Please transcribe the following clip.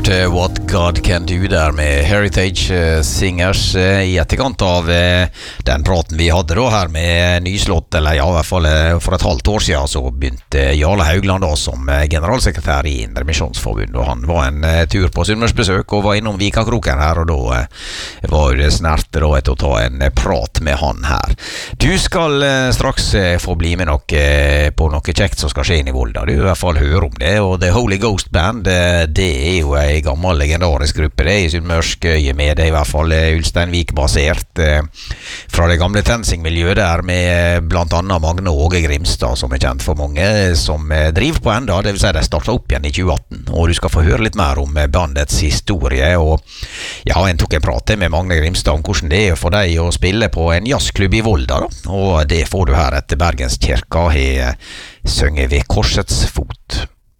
hørte What God Can Do der med Heritage Singers i etterkant av den praten vi hadde da her med Nyslott, eller ja, i hvert fall for et halvt år siden så begynte Jarle Haugland da som generalsekretær i Indremisjonsforbundet, og han var en tur på Sunnmørsbesøk og var innom Vikakroken her, og da var det snart da etter å ta en prat med han her. Du skal straks få bli med på noe kjekt som skal skje inn i Volda, du i hvert fall hører om det, og The Holy Ghost Band, det jo en gammel legendarisk gruppe det i Sunnmørsk med det i hvert fall Ulsteinvik basert fra det gamle TenSing-miljøet der med blant annet Magne Åge Grimstad som kjent for mange som driver på enda, det vil si de startet opp igjen i 2018 og du skal få høre litt mer om bandets historie og ja, en tok en prat med Magne Grimstad om hvordan det for deg å spille på en jazzklubb i Volda da, og det får du her etter Bergenskirka har sunget ved Korsets fot.